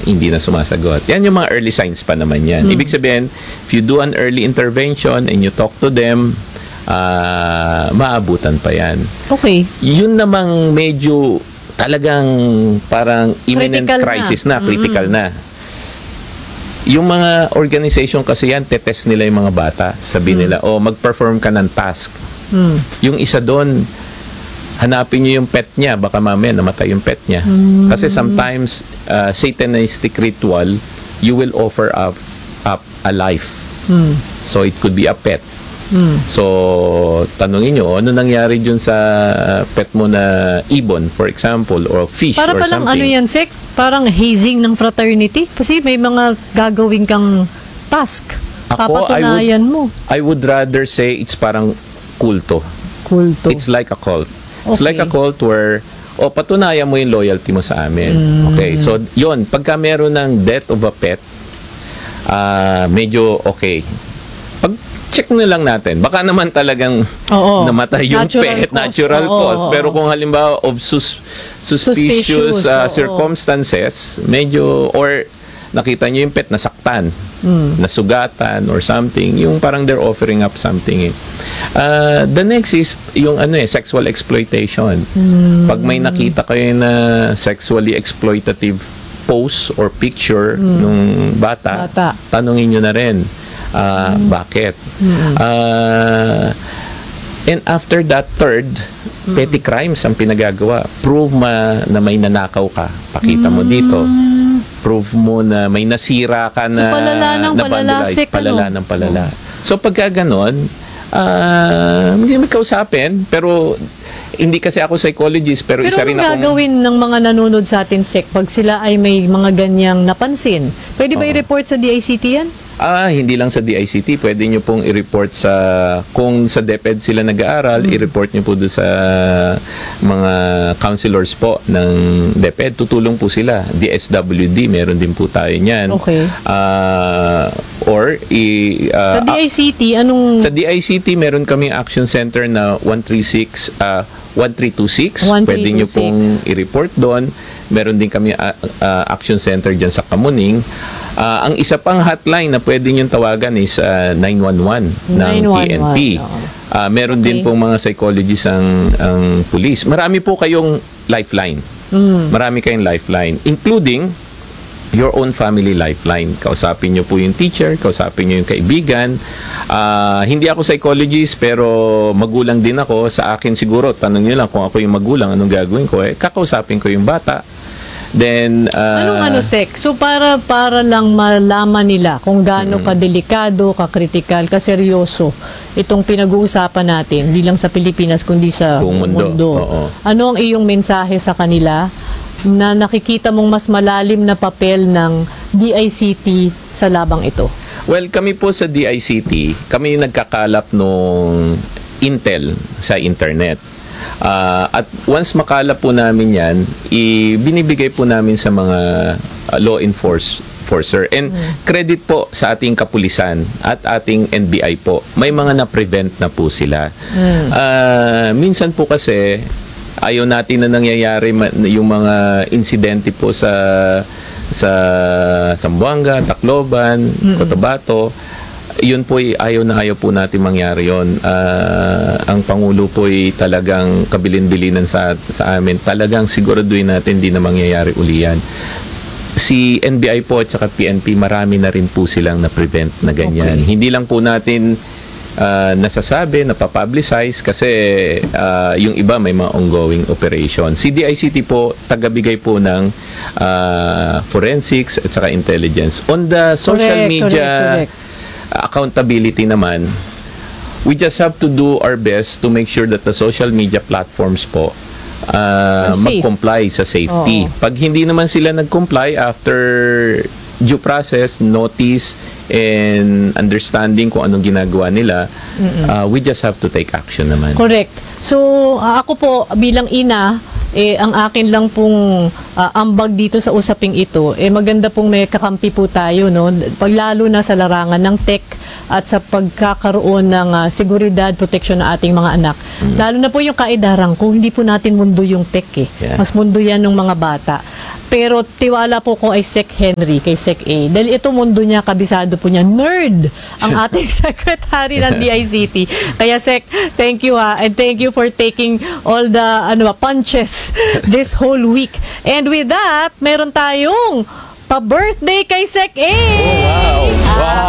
hindi na sumasagot. Yan yung mga early signs pa naman yan. Ibig sabihin, if you do an early intervention and you talk to them, maabutan pa yan. Okay. Yun namang medyo talagang parang imminent Critical crisis na, critical na. Yung mga organization kasi yan, tetest nila yung mga bata. Sabi nila, mag-perform ka ng task. Yung isa doon, hanapin niyo yung pet niya, baka mamaya namatay yung pet niya. Kasi sometimes, satanistic ritual, you will offer up a life. So, it could be a pet. So, tanungin nyo, ano nangyari dun sa pet mo na ibon, for example, or fish Para or palang something? ano yan, Sek? Parang hazing ng fraternity? Kasi may mga gagawin kang task. Papatunayan mo. I would rather say it's parang kulto. Kulto. It's like a cult. It's Okay. like a cult where, patunayan mo yung loyalty mo sa amin. Okay, so yun, pagka meron ng death of a pet, medyo okay. Pag-check na lang natin. Baka naman talagang Oo. namatay yung Natural pet, cause. natural Oo, cause. oo. Pero kung halimbawa of suspicious oo. circumstances, medyo, or nakita nyo yung pet nasaktan, nasugatan or something, yung parang they're offering up something. The next is yung sexual exploitation. Pag may nakita kayo na sexually exploitative post or picture nung bata, tanungin nyo na rin, bakit? And after that, third, petty crimes ang pinagagawa. Prove na may nanakaw ka. Pakita mo dito. Prove mo na may nasira ka na palala ng vandalize. palalasik, Palala ng palala. So pagka ganon, hindi may kausapin, pero hindi kasi ako psychologist, pero isa rin anong akong... gagawin ng mga nanonood sa atin, Sek, pag sila ay may mga ganyang napansin? Pwede ba i-report sa DICT yan? Hindi lang sa DICT, pwede nyo pong i-report kung sa DepEd sila nag-aaral, i-report nyo po doon sa mga counselors po ng DepEd. Tutulong po sila. DSWD, meron din po tayo niyan. Okay. Sa DICT, anong... Sa DICT, meron kaming action center na 1326. Pwede nyo pong i-report doon. Meron din kami action center dyan sa Kamuning. Ang isa pang hotline na pwede nyo tawagan is 911 ng PNP. Meron din pong mga psychologists ang police. Marami po kayong lifeline. Marami kayong lifeline, including your own family lifeline. Kausapin nyo po yung teacher, kausapin nyo yung kaibigan. Hindi ako psychologist, pero magulang din ako. Sa akin siguro, tanong nyo lang kung ako yung magulang, anong gagawin ko? Kakausapin ko yung bata. Then, anong Sek? So para lang malaman nila kung gaano kadelikado, kakritikal, kaseryoso itong pinag-uusapan natin, hindi lang sa Pilipinas kundi sa mundo. Ano ang iyong mensahe sa kanila na nakikita mong mas malalim na papel ng DICT sa labang ito? Well, kami po sa DICT, kami nagkakalap nung intel sa internet. At once makalap po namin yan, binibigay po namin sa mga law enforcer. And credit po sa ating kapulisan at ating NBI po. May mga na-prevent na po sila. Minsan po kasi, ayaw natin na nangyayari yung mga insidente po sa Zamboanga, Tacloban, Cotabato. Yun po ayaw po natin mangyari yun. Ang Pangulo po talagang kabilin-bilinan sa amin. Talagang siguraduhin natin hindi na mangyayari uli yan. Si NBI po at saka PNP, marami na rin po silang na-prevent na ganyan. Okay. Hindi lang po natin nasasabi, napapublicize kasi yung iba may mga ongoing operation. Si DICT po, tagabigay po ng forensics at saka intelligence. On the social media accountability naman, we just have to do our best to make sure that the social media platforms po mag-comply sa safety. Pag hindi naman sila nag-comply after due process, notice, and understanding kung anong ginagawa nila, we just have to take action naman. Correct. So, ako po bilang ina, ang akin lang pong ambag dito sa usaping ito, maganda pong may kakampi po tayo, no? Paglalo na sa larangan ng tech at sa pagkakaroon ng seguridad, protection ng ating mga anak. Lalo na po yung kaedaran, kung hindi po natin mundo yung tech Mas mundo yan ng mga bata. Pero tiwala po ko ay Sec Henry, kay Sec A. Dahil ito mundo niya, kabisado po niya. Nerd ang ating secretary ng DICT. Kaya Sec, thank you ha. And thank you for taking all the punches this whole week. And with that, meron tayong pa-birthday kay Sec A. Oh, wow. Wow.